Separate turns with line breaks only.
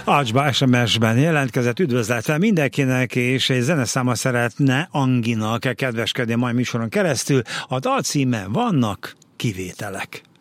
Ácsba SMS-ben jelentkezett, üdvözlettel mindenkinek, és egy zeneszáma szeretne Anginak kedveskedni a mai műsoron keresztül. A dal címe Vannak kivételek.